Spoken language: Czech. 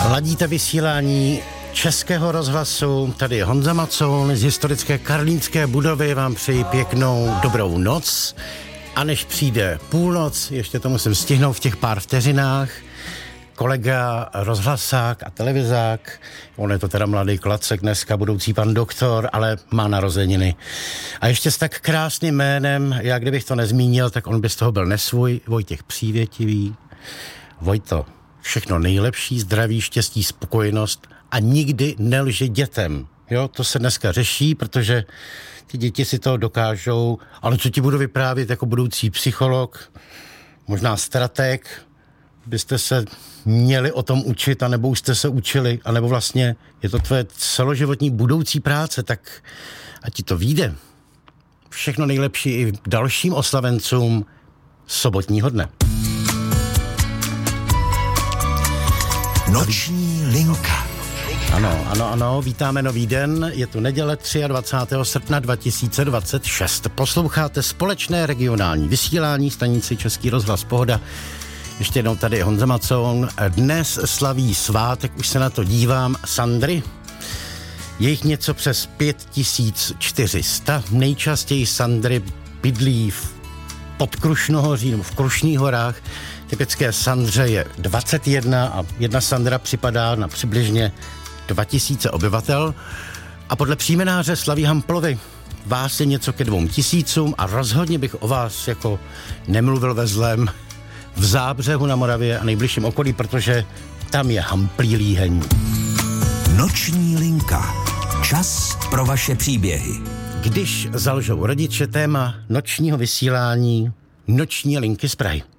Ladíte vysílání Českého rozhlasu, tady je Honza Macoun z historické karlínské budovy, vám přeji pěknou dobrou noc a než přijde půlnoc, ještě to musím stihnout v těch pár vteřinách, kolega rozhlasák a televizák, on je to teda mladý klacek dneska, budoucí pan doktor, ale má narozeniny. A ještě s tak krásným jménem, já kdybych to nezmínil, tak on by z toho byl nesvůj, Vojtěch Přívětivý. Vojto, všechno nejlepší, zdraví, štěstí, spokojenost a nikdy nelži dětem. Jo, to se dneska řeší, protože ty děti si to dokážou, ale co ti budu vyprávět jako budoucí psycholog, možná strateg, byste se měli o tom učit, anebo už jste se učili, anebo vlastně je to tvoje celoživotní budoucí práce, tak ať ti to vyjde. Všechno nejlepší i dalším oslavencům sobotního dne. Noční linka. Ano, vítáme nový den, je tu neděle 23. srpna 2026. Posloucháte společné regionální vysílání stanici Český rozhlas Pohoda. Ještě jednou tady je Honza Macoun. Dnes slaví svátek, už se na to dívám, Sandry. Je jich něco přes 5400. Nejčastěji Sandry bydlí pod Krušnohoří nebo v Krušných horách. Typické Sandře je 21 a jedna Sandra připadá na přibližně 2000 obyvatel. A podle příjmenáře slaví Hamplovi. Vás je něco ke 2000 a rozhodně bych o vás jako nemluvil ve zlém v Zábřehu na Moravě a nejbližším okolí, protože tam je Hamplí Líheň. Noční linka. Čas pro vaše příběhy. Když zalžou rodiče, téma nočního vysílání Noční linky z Prahy.